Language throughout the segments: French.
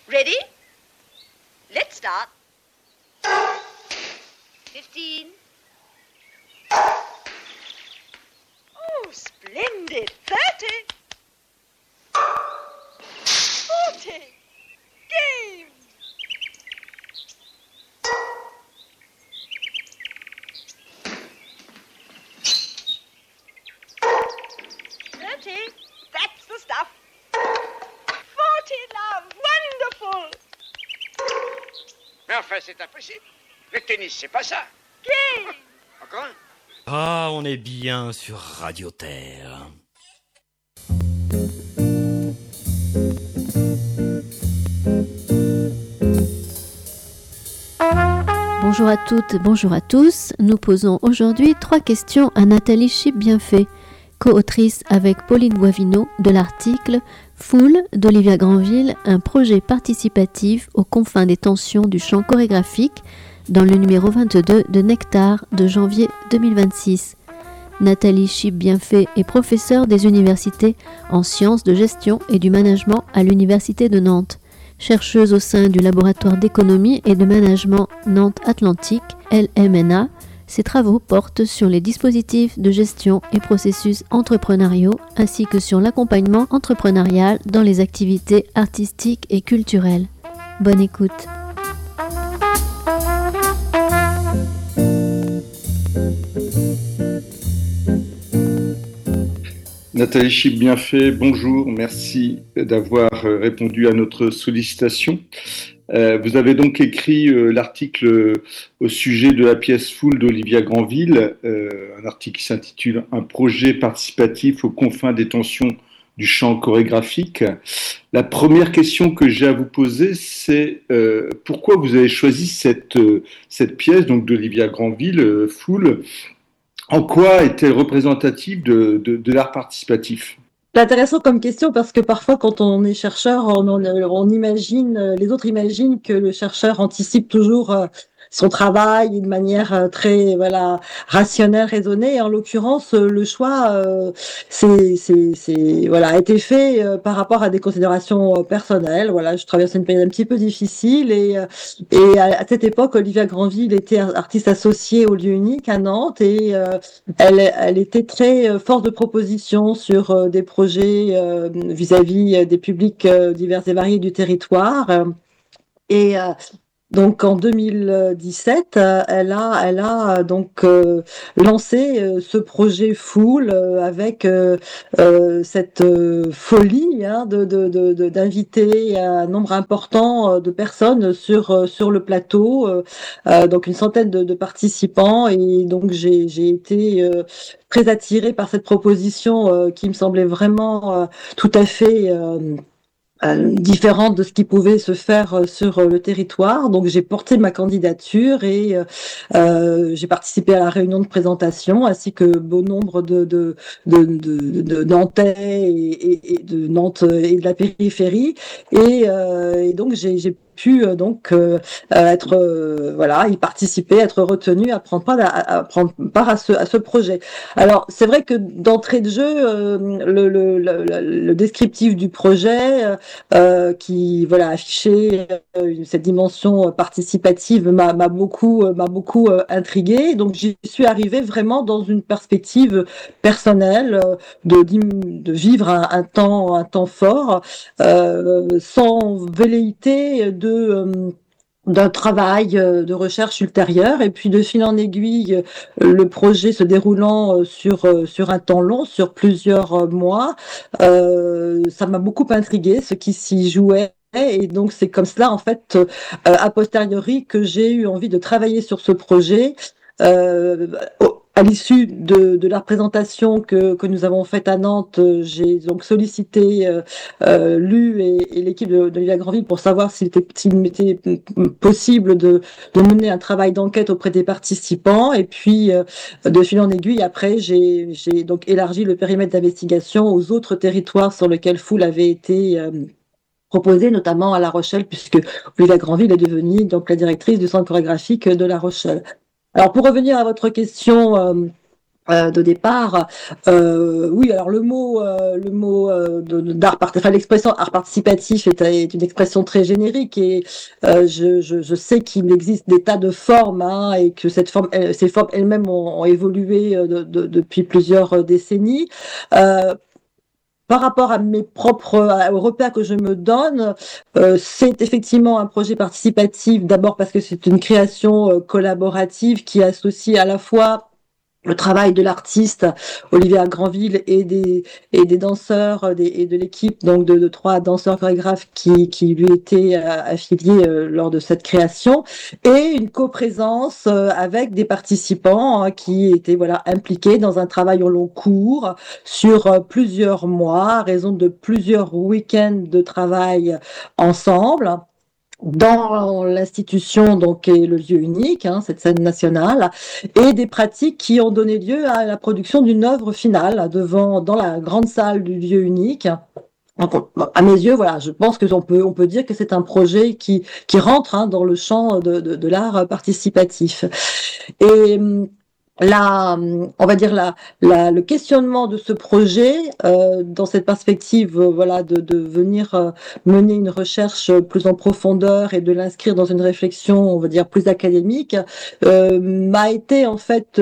Ready? Let's start. 15. Oh, splendid. 30. 40. Game. That's the stuff. 40, love. Wonderful. Mais enfin, c'est impossible. Le tennis, c'est pas ça. Game. Encore un. Ah, on est bien sur Radio Terre. Bonjour à toutes, bonjour à tous. Nous posons aujourd'hui 3 questions à Nathalie Chip-Bienfait, co-autrice avec Pauline Boivino de l'article « Foule » d'Olivia Granville, un projet participatif aux confins des tensions du chant chorégraphique dans le numéro 22 de Nectar de janvier 2026. Nathalie Chip-Bienfait est professeure des universités en sciences de gestion et du management à l'Université de Nantes. Chercheuse au sein du laboratoire d'économie et de management Nantes Atlantique, LMNA, ses travaux portent sur les dispositifs de gestion et processus entrepreneuriaux ainsi que sur l'accompagnement entrepreneurial dans les activités artistiques et culturelles. Bonne écoute. Nathalie Chip-Bienfait, bonjour, merci d'avoir répondu à notre sollicitation. Vous avez donc écrit l'article au sujet de la pièce Foule d'Olivia Granville, un article qui s'intitule « Un projet participatif aux confins des tensions du chant chorégraphique ». La première question que j'ai à vous poser, c'est pourquoi vous avez choisi cette pièce donc d'Olivia Granville, Foule. En quoi est-elle représentative de l'art participatif ? C'est intéressant comme question parce que parfois, quand on est chercheur, on imagine, les autres imaginent que le chercheur anticipe toujours son travail de manière très rationnelle, raisonnée. Et en l'occurrence, le choix a été fait par rapport à des considérations personnelles. Voilà, je traverse une période un petit peu difficile et à cette époque, Olivia Granville était artiste associée au Lieu Unique à Nantes et elle était très force de proposition sur des projets vis-à-vis des publics divers et variés du territoire. Et donc en 2017, elle a donc lancé ce projet Foule avec cette folie d'inviter un nombre important de personnes sur le plateau, donc une centaine de participants, et donc j'ai été très attirée par cette proposition qui me semblait vraiment tout à fait différente de ce qui pouvait se faire sur le territoire. Donc j'ai porté ma candidature et j'ai participé à la réunion de présentation ainsi que bon nombre de Nantais et de Nantes et de la périphérie et donc j'ai pu y participer, être retenu, à prendre part à ce projet. Alors c'est vrai que d'entrée de jeu, le descriptif du projet qui affichait cette dimension participative m'a beaucoup intriguée. Donc j'y suis arrivée vraiment dans une perspective personnelle de vivre un temps fort sans velléité d'un travail de recherche ultérieure, et puis de fil en aiguille, le projet se déroulant sur un temps long, sur plusieurs mois, ça m'a beaucoup intriguée, ce qui s'y jouait. Et donc c'est comme cela en fait a posteriori que j'ai eu envie de travailler sur ce projet. À l'issue de la présentation que nous avons faite à Nantes, j'ai donc sollicité l'U et l'équipe d'Olivia Granville pour savoir s'il m'était possible de mener un travail d'enquête auprès des participants. Et puis, de fil en aiguille, après, j'ai donc élargi le périmètre d'investigation aux autres territoires sur lesquels Foule avait été proposée, notamment à La Rochelle, puisque Olivia Granville est devenue donc la directrice du centre chorégraphique de La Rochelle. Alors, pour revenir à votre question de départ. Oui, alors l'expression art participatif est une expression très générique et je sais qu'il existe des tas de formes et que ces formes elles-mêmes ont évolué depuis plusieurs décennies. Par rapport à mes aux repères que je me donne, c'est effectivement un projet participatif, d'abord parce que c'est une création collaborative qui associe à la fois le travail de l'artiste Olivia Granville et des danseurs et de l'équipe donc de 3 danseurs chorégraphes qui lui étaient affiliés lors de cette création, et une coprésence avec des participants qui étaient impliqués dans un travail au long cours sur plusieurs mois à raison de plusieurs week-ends de travail ensemble dans l'institution donc est le lieu unique, cette scène nationale, et des pratiques qui ont donné lieu à la production d'une œuvre finale dans la grande salle du lieu unique. Donc, à mes yeux, je pense que on peut dire que c'est un projet qui rentre dans le champ de l'art participatif. Et on va dire le questionnement de ce projet dans cette perspective de venir mener une recherche plus en profondeur et de l'inscrire dans une réflexion on va dire plus académique m'a été en fait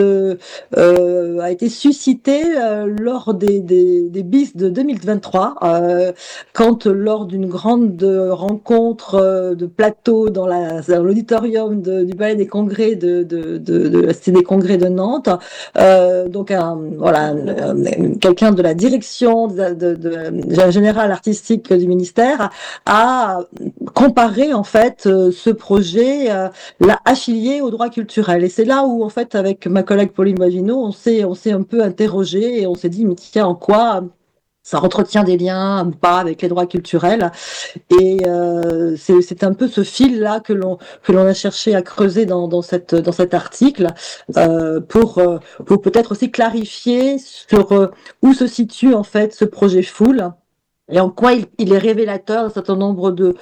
a été suscité lors des BIS de 2023 quand lors d'une grande rencontre de plateau dans l'auditorium du Palais des Congrès de la Cité des Congrès de Nantes. Donc quelqu'un de la direction générale artistique du ministère a comparé en fait ce projet, l'a affilié au droit culturel, et c'est là où en fait avec ma collègue Pauline Boivino on s'est un peu interrogé et on s'est dit mais tiens, en quoi ça entretient des liens ou pas avec les droits culturels, et c'est un peu ce fil là que l'on a cherché à creuser dans cet article pour peut-être aussi clarifier sur où se situe en fait ce projet Fool et en quoi il est révélateur d'un certain nombre de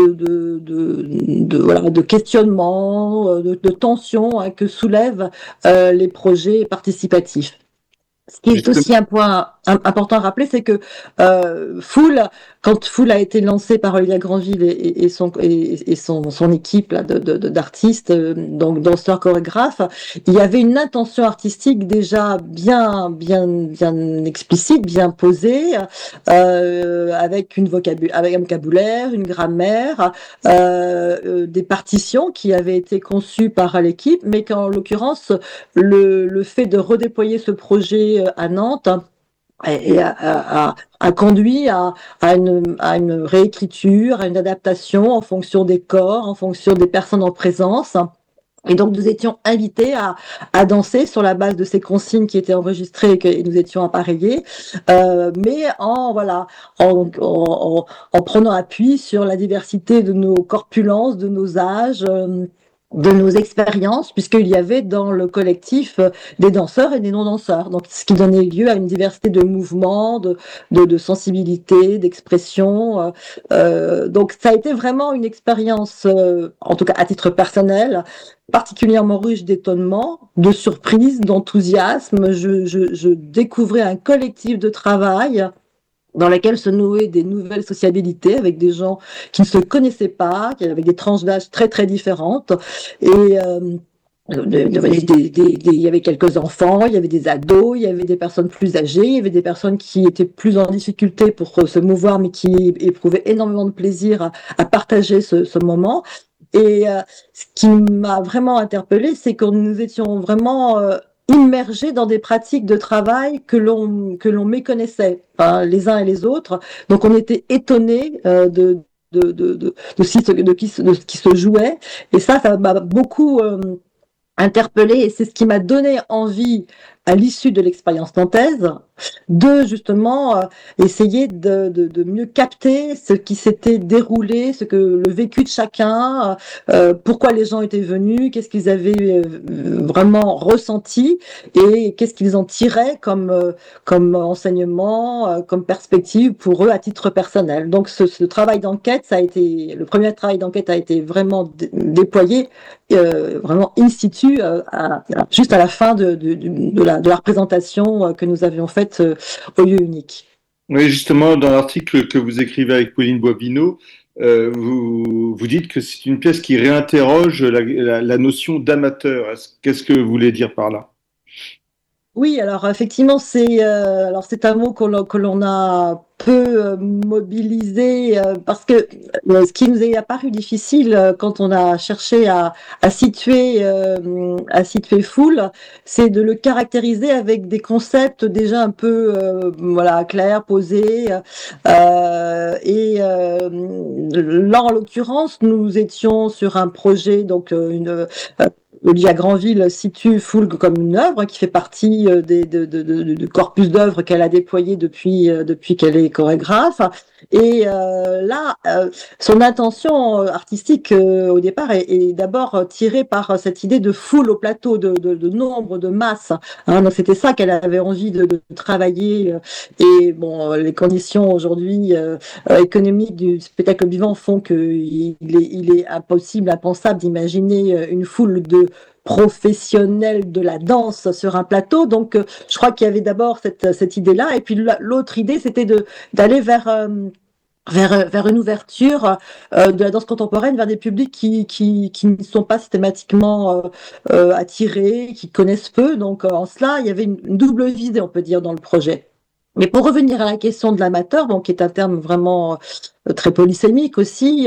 questionnements, de tensions que soulèvent les projets participatifs. Ce qui est aussi un point important à rappeler, c'est que quand Fool a été lancé par Olivia Granville et son équipe là, d'artistes, donc danseurs chorégraphes, il y avait une intention artistique déjà bien explicite, bien posée, avec un vocabulaire, une grammaire, des partitions qui avaient été conçues par l'équipe, mais qu'en l'occurrence le fait de redéployer ce projet à Nantes a conduit à une réécriture, à une adaptation en fonction des corps, en fonction des personnes en présence. Et donc nous étions invités à danser sur la base de ces consignes qui étaient enregistrées et nous étions appareillés, mais en prenant appui sur la diversité de nos corpulences, de nos âges, de nos expériences, puisqu'il y avait dans le collectif des danseurs et des non-danseurs, donc ce qui donnait lieu à une diversité de mouvements, de sensibilité, d'expression. Donc ça a été vraiment une expérience, en tout cas à titre personnel, particulièrement riche d'étonnement, de surprise, d'enthousiasme. Je découvrais un collectif de travail dans laquelle se nouaient des nouvelles sociabilités avec des gens qui ne se connaissaient pas, avec des tranches d'âge très très différentes, et il y avait quelques enfants, il y avait des ados, il y avait des personnes plus âgées, il y avait des personnes qui étaient plus en difficulté pour se mouvoir, mais qui éprouvaient énormément de plaisir à partager ce moment. Et ce qui m'a vraiment interpellée, c'est que nous étions vraiment immergés dans des pratiques de travail que l'on méconnaissait, les uns et les autres. Donc on était étonnés de ce qui se jouait. Et ça m'a beaucoup interpellée, et c'est ce qui m'a donné envie, à l'issue de l'expérience nantaise, de justement essayer de mieux capter ce qui s'était déroulé, le vécu de chacun, pourquoi les gens étaient venus, qu'est-ce qu'ils avaient vraiment ressenti et qu'est-ce qu'ils en tiraient comme enseignement, comme perspective pour eux à titre personnel. Donc ce travail d'enquête, le premier travail d'enquête a été vraiment déployé vraiment in situ juste à la fin de la représentation que nous avions faite au lieu unique. Oui, justement, dans l'article que vous écrivez avec Pauline Boivino, vous dites que c'est une pièce qui réinterroge la notion d'amateur. Qu'est-ce que vous voulez dire par là? Oui, alors effectivement, c'est un mot que l'on a peu mobilisé parce que ce qui nous est apparu difficile quand on a cherché à situer Fool, c'est de le caractériser avec des concepts déjà un peu voilà clairs, posés. Là, en l'occurrence, nous étions sur un projet donc Olivia Granville situe Fool comme une œuvre qui fait partie du corpus d'œuvres qu'elle a déployé depuis qu'elle est chorégraphe. Et son intention artistique au départ est d'abord tirée par cette idée de foule au plateau, de nombre, de masse. Hein, donc c'était ça qu'elle avait envie de travailler. Et bon, les conditions aujourd'hui économiques du spectacle vivant font qu'il est impossible, impensable d'imaginer une foule de professionnels de la danse sur un plateau. Donc, je crois qu'il y avait d'abord cette idée-là. Et puis, l'autre idée, c'était d'aller vers une ouverture de la danse contemporaine vers des publics qui ne sont pas systématiquement attirés, qui connaissent peu. Donc, en cela, il y avait une double visée, on peut dire, dans le projet. Mais pour revenir à la question de l'amateur, bon, qui est un terme vraiment très polysémique aussi,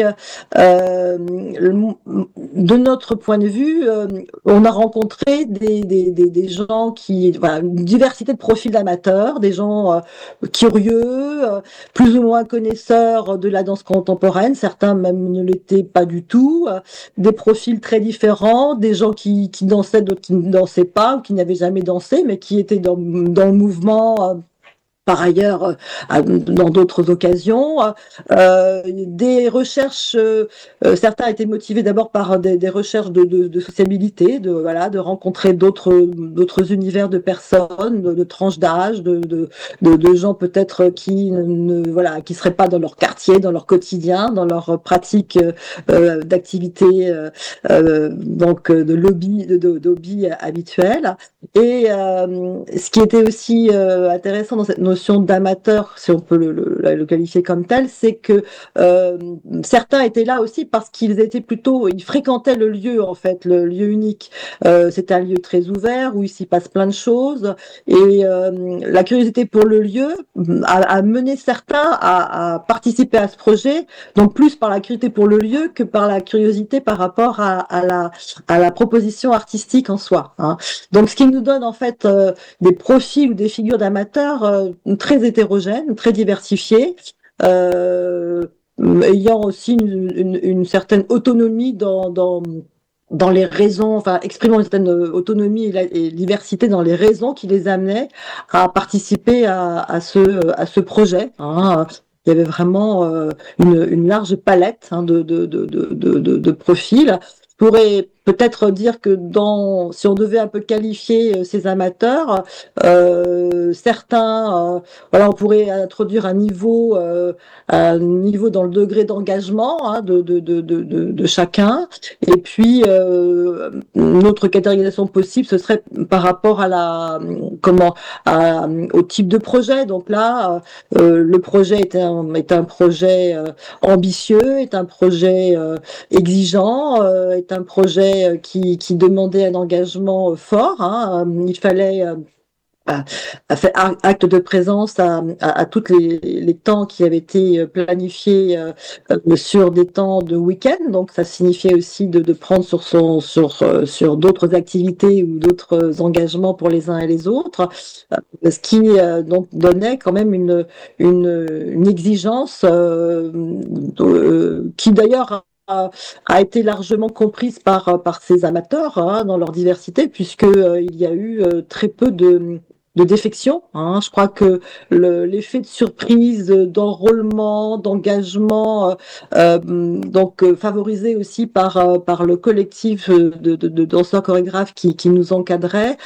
de notre point de vue, on a rencontré des gens voilà, une diversité de profils d'amateurs, des gens curieux, plus ou moins connaisseurs de la danse contemporaine, certains même ne l'étaient pas du tout, des profils très différents, des gens qui dansaient, d'autres qui ne dansaient pas, ou qui n'avaient jamais dansé, mais qui étaient dans le mouvement par ailleurs dans d'autres occasions. Des recherches, certains étaient motivés d'abord par des recherches de sociabilité, de rencontrer d'autres univers de personnes, de tranches d'âge, de gens peut-être qui qui seraient pas dans leur quartier, dans leur quotidien, dans leur pratique d'activité donc de hobby habituel. Et ce qui était aussi intéressant dans cette notion d'amateur, si on peut le qualifier comme tel, c'est que certains étaient là aussi parce ils fréquentaient le lieu, en fait, le lieu unique. C'est un lieu très ouvert où il s'y passe plein de choses, et la curiosité pour le lieu a mené certains à participer à ce projet, donc plus par la curiosité pour le lieu que par la curiosité par rapport à la proposition artistique en soi, hein. Donc ce qui nous donne en fait des profils ou des figures d'amateurs très hétérogènes, très diversifiés, ayant aussi une certaine autonomie dans les raisons, enfin exprimant une certaine autonomie et diversité dans les raisons qui les amenaient à participer à ce projet, hein. Il y avait vraiment une large palette, hein, de profils. Je pourrais peut-être dire que si on devait un peu qualifier ces amateurs, certains, voilà, on pourrait introduire un niveau dans le degré d'engagement, hein, de chacun. Et puis une autre catégorisation possible, ce serait par rapport à au type de projet. Donc là, le projet est un projet ambitieux, est un projet exigeant, est un projet qui demandait un engagement fort, hein. Il fallait faire acte de présence à tous les temps qui avaient été planifiés sur des temps de week-end. Donc ça signifiait aussi de prendre sur d'autres activités ou d'autres engagements pour les uns et les autres, ce qui donc donnait quand même une exigence qui d'ailleurs a été largement comprise par ces amateurs, hein, dans leur diversité, puisque il y a eu très peu de défection. Hein. Je crois que l'effet de surprise, d'enrôlement, d'engagement, favorisé aussi par le collectif de danseurs chorégraphes qui nous encadrait,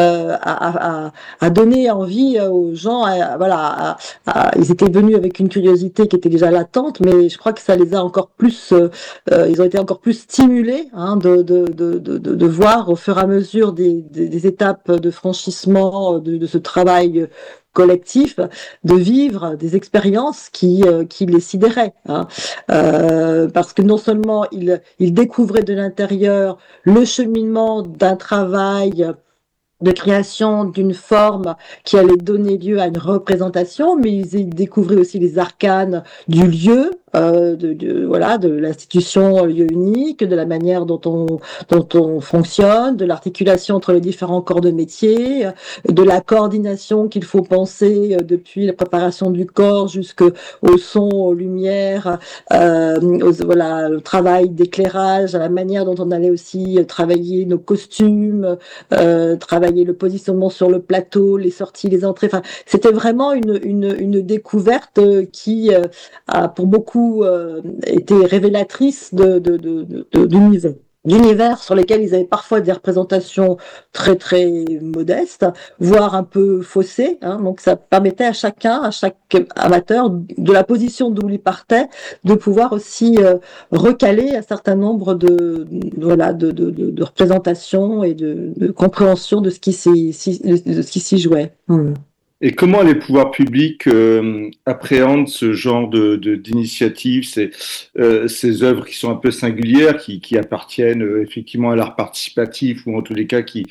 a donné envie aux gens. Ils étaient venus avec une curiosité qui était déjà latente, mais je crois que ça les a encore plus, ils ont été encore plus stimulés, hein, de voir au fur et à mesure des étapes de franchissement de ce travail collectif, de vivre des expériences qui les sidéraient, hein. Parce que non seulement ils découvraient de l'intérieur le cheminement d'un travail de création d'une forme qui allait donner lieu à une représentation, mais ils découvraient aussi les arcanes du lieu, de l'institution lieu unique, de la manière dont on fonctionne, de l'articulation entre les différents corps de métier, de la coordination qu'il faut penser depuis la préparation du corps jusqu'au son, aux lumières, le travail d'éclairage, à la manière dont on allait aussi travailler nos costumes, travailler le positionnement sur le plateau, les sorties, les entrées. Enfin, c'était vraiment une découverte qui a pour beaucoup été révélatrice d'univers sur lesquels ils avaient parfois des représentations très très modestes, voire un peu faussées. Hein. Donc ça permettait à chaque amateur, de la position d'où il partait, de pouvoir aussi recaler un certain nombre de représentations et de compréhension de ce qui s'y jouait. Et comment les pouvoirs publics appréhendent ce genre d'initiatives, ces œuvres qui sont un peu singulières, qui appartiennent effectivement à l'art participatif, ou en tous les cas qui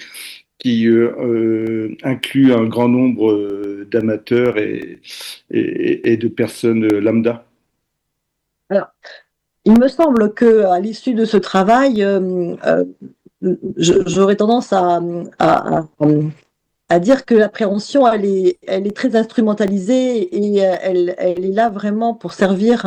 incluent un grand nombre d'amateurs et de personnes lambda? Alors, il me semble que à l'issue de ce travail, j'aurais tendance à dire que l'appréhension, elle est très instrumentalisée et elle est là vraiment pour servir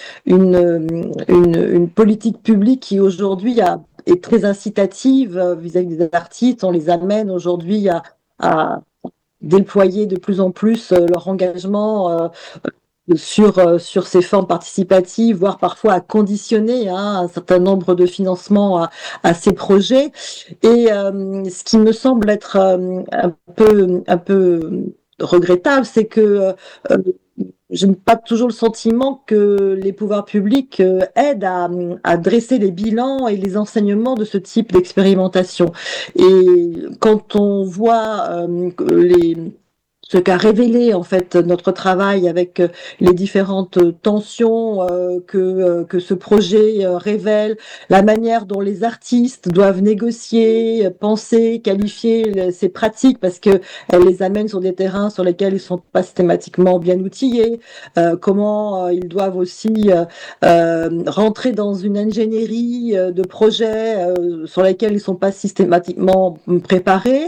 une politique publique qui aujourd'hui est très incitative vis-à-vis des artistes. On les amène aujourd'hui à déployer de plus en plus leur engagement sur ces formes participatives, voire parfois à conditionner un certain nombre de financements à ces projets. Et ce qui me semble être un peu regrettable, c'est que je n'ai pas toujours le sentiment que les pouvoirs publics aident à dresser les bilans et les enseignements de ce type d'expérimentation. Et quand on voit ce qu'a révélé en fait notre travail avec les différentes tensions que ce projet révèle, la manière dont les artistes doivent négocier, penser, qualifier ces pratiques parce que elles les amènent sur des terrains sur lesquels ils sont pas systématiquement bien outillés, comment ils doivent aussi rentrer dans une ingénierie de projets sur lesquels ils sont pas systématiquement préparés.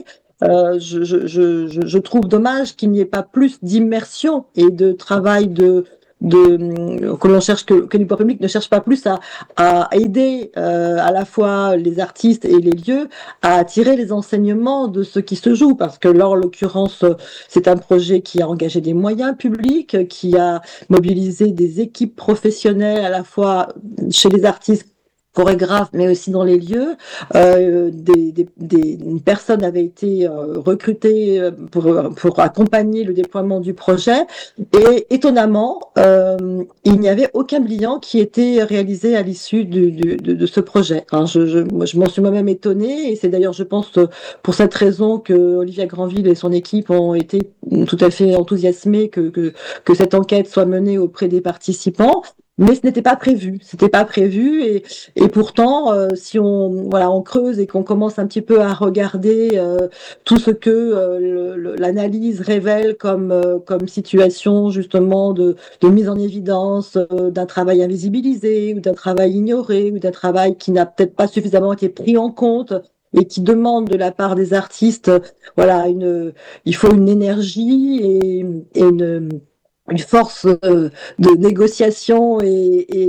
Je trouve dommage qu'il n'y ait pas plus d'immersion et de travail que l'on cherche, que les pouvoirs publics ne cherchent pas plus à aider à la fois les artistes et les lieux à tirer les enseignements de ce qui se joue, parce que là, en l'occurrence, c'est un projet qui a engagé des moyens publics, qui a mobilisé des équipes professionnelles à la fois chez les artistes chorégraphe, mais aussi dans les lieux. Une personne avait été recrutée pour accompagner le déploiement du projet. Et étonnamment, il n'y avait aucun bilan qui était réalisé à l'issue de ce projet. Hein, je m'en suis moi-même étonnée, et c'est d'ailleurs, je pense, pour cette raison que Olivia Granville et son équipe ont été tout à fait enthousiasmés que cette enquête soit menée auprès des participants. Mais ce n'était pas prévu, et pourtant, si on creuse et qu'on commence un petit peu à regarder tout ce que l'analyse révèle comme situation justement de mise en évidence d'un travail invisibilisé ou d'un travail ignoré ou d'un travail qui n'a peut-être pas suffisamment été pris en compte et qui demande de la part des artistes, il faut une énergie et une force de négociation et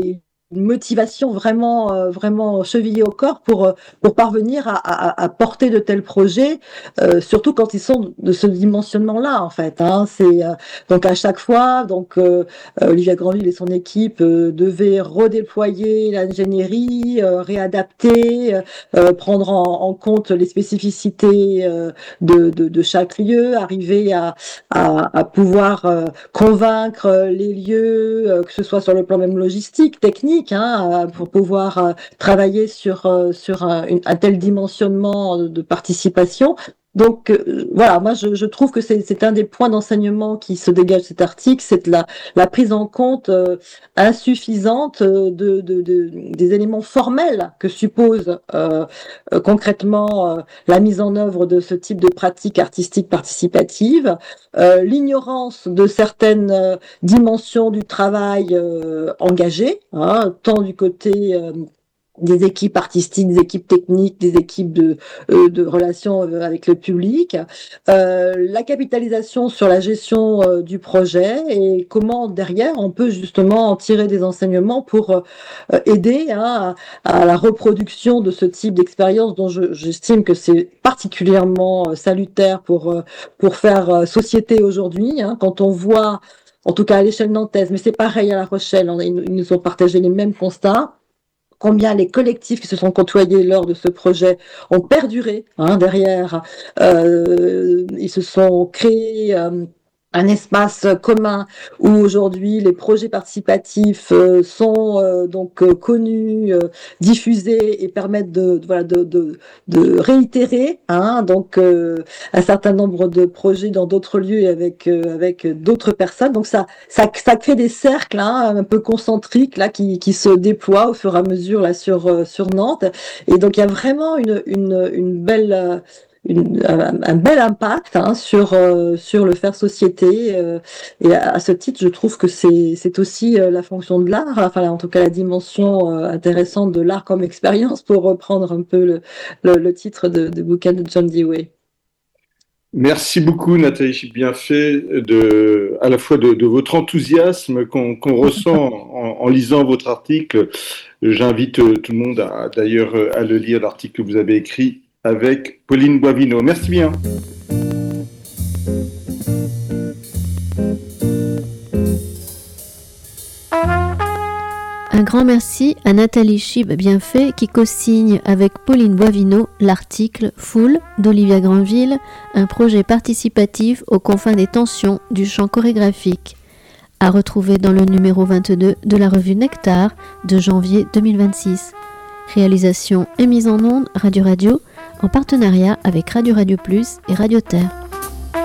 une motivation vraiment chevillée au corps pour parvenir à porter de tels projets, surtout quand ils sont de ce dimensionnement-là, en fait. Hein. Donc à chaque fois, Olivia Granville et son équipe devaient redéployer l'ingénierie, réadapter, prendre en compte les spécificités de chaque lieu, arriver à pouvoir convaincre les lieux, que ce soit sur le plan même logistique, technique, pour pouvoir travailler sur un tel dimensionnement de participation. Donc voilà, moi je trouve que c'est un des points d'enseignement qui se dégage de cet article, c'est la prise en compte insuffisante des éléments formels que suppose concrètement la mise en œuvre de ce type de pratique artistique participative, l'ignorance de certaines dimensions du travail engagé, tant du côté des équipes artistiques, des équipes techniques, des équipes de relations avec le public, la capitalisation sur la gestion du projet et comment derrière on peut justement en tirer des enseignements pour aider à la reproduction de ce type d'expérience dont j'estime que c'est particulièrement salutaire pour faire société aujourd'hui, quand on voit, en tout cas à l'échelle nantaise, mais c'est pareil à La Rochelle, ils nous ont partagé les mêmes constats, combien les collectifs qui se sont côtoyés lors de ce projet ont perduré derrière. Ils se sont créés un espace commun où aujourd'hui les projets participatifs sont connus, diffusés et permettent de réitérer un certain nombre de projets dans d'autres lieux et avec d'autres personnes. Donc ça crée des cercles un peu concentriques qui se déploient au fur et à mesure là sur Nantes. Et donc il y a vraiment une belle un bel impact sur le faire société, et à ce titre je trouve que c'est aussi la fonction de l'art, enfin en tout cas la dimension intéressante de l'art comme expérience, pour reprendre un peu le titre de bouquin de John Dewey. Merci beaucoup Nathalie Bienfait à la fois de votre enthousiasme qu'on ressent en lisant votre article. J'invite tout le monde d'ailleurs à le lire, l'article que vous avez écrit avec Pauline Boivino. Merci bien. Un grand merci à Nathalie Bienfait qui co-signe avec Pauline Boivino l'article Foule d'Olivia Granville, un projet participatif aux confins des tensions du champ chorégraphique, à retrouver dans le numéro 22 de la revue Nectar de janvier 2026. Réalisation et mise en onde Radio en partenariat avec Radio Plus et Radio Terre.